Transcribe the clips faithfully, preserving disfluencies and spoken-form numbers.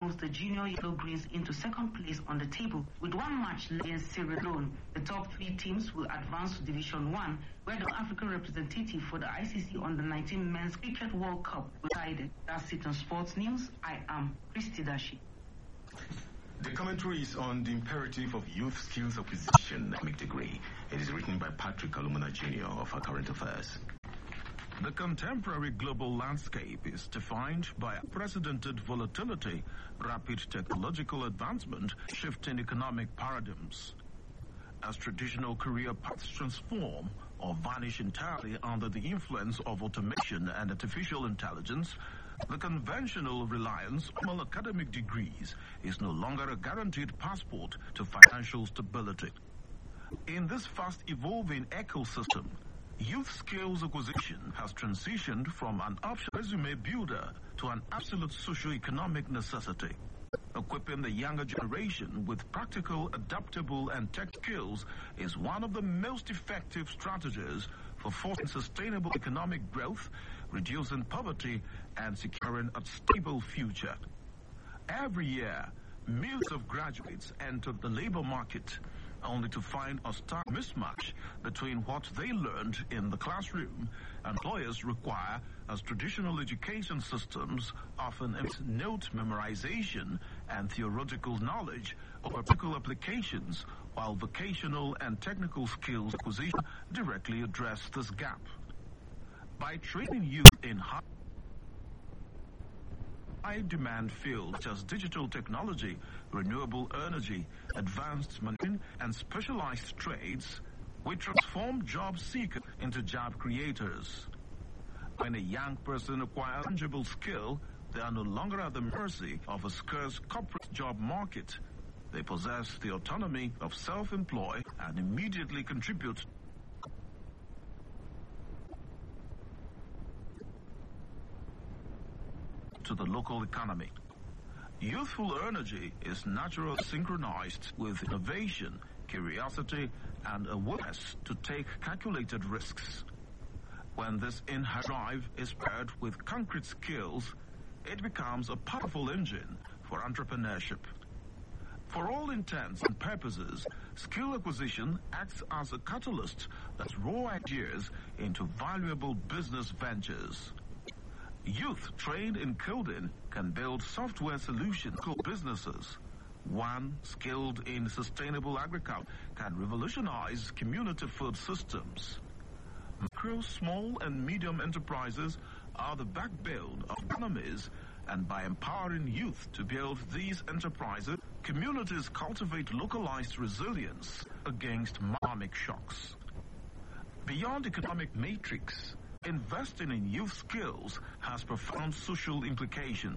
moves the junior Yellow Greens into second place on the table with one match against Sierra Leone. The top three teams will advance to Division one, where the African representative for the I C C Under nineteen Men's Cricket World Cup will decide. That's it on Sports News. I am Christy Dashi. The commentary is on the imperative of youth skills acquisition academic degree. It is written by Patrick Alumina Junior of our Current Affairs. The contemporary global landscape is defined by unprecedented volatility, rapid technological advancement, shifting economic paradigms. As traditional career paths transform or vanish entirely under the influence of automation and artificial intelligence, the conventional reliance on academic degrees is no longer a guaranteed passport to financial stability. In this fast-evolving ecosystem, youth skills acquisition has transitioned from an optional resume builder to an absolute socio-economic necessity. Equipping the younger generation with practical, adaptable, and tech skills is one of the most effective strategies for fostering sustainable economic growth, reducing poverty, and securing a stable future. Every year, millions of graduates enter the labor market, only to find a stark mismatch between what they learned in the classroom and employers require, as traditional education systems often emphasize note memorization and theoretical knowledge of practical applications, while vocational and technical skills acquisition directly address this gap. By training youth in high high-demand fields such as digital technology, renewable energy, advanced management, and specialized trades, we transform job seekers into job creators. When a young person acquires tangible skill, they are no longer at the mercy of a scarce corporate job market. They possess the autonomy of self-employ and immediately contribute to the local economy. Youthful energy is naturally synchronized with innovation, curiosity, and a willingness to take calculated risks. When this inherent drive is paired with concrete skills, it becomes a powerful engine for entrepreneurship. For all intents and purposes, skill acquisition acts as a catalyst that raw ideas into valuable business ventures. Youth trained in coding can build software solutions for businesses. One skilled in sustainable agriculture can revolutionize community food systems. Micro, small, and medium enterprises are the backbone of economies, and by empowering youth to build these enterprises, communities cultivate localized resilience against economic shocks. Beyond economic matrix, investing in youth skills has profound social implications.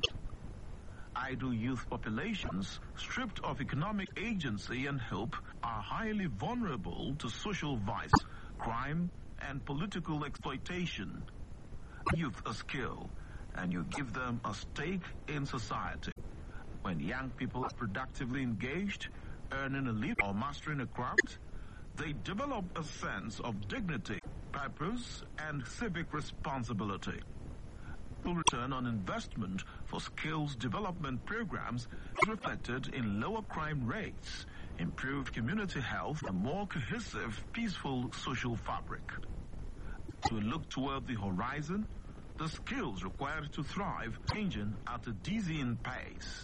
Idle youth populations, stripped of economic agency and hope, are highly vulnerable to social vice, crime, and political exploitation. Youth a skill, and you give them a stake in society. When young people are productively engaged, earning a living or mastering a craft, they develop a sense of dignity, purpose, and civic responsibility. The return on investment for skills development programs is reflected in lower crime rates, improved community health, and a more cohesive, peaceful social fabric. As we look toward the horizon, the skills required to thrive are changing at a dizzying pace.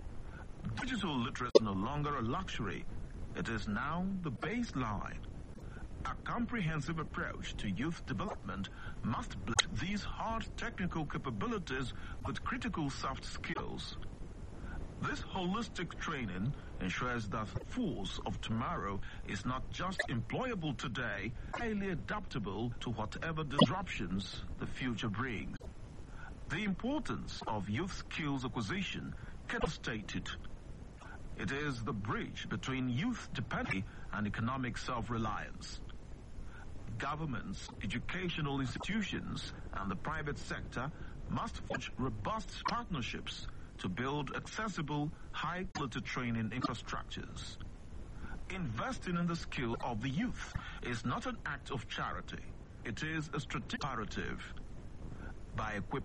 Digital literacy is no longer a luxury. It is now the baseline. A comprehensive approach to youth development must blend these hard technical capabilities with critical soft skills. This holistic training ensures that the force of tomorrow is not just employable today, highly adaptable to whatever disruptions the future brings. The importance of youth skills acquisition cannot be stated. It is the bridge between youth dependency and economic self-reliance. Governments, educational institutions, and the private sector must forge robust partnerships to build accessible, high-quality training infrastructures. Investing in the skill of the youth is not an act of charity. It is a strategic imperative. By equipping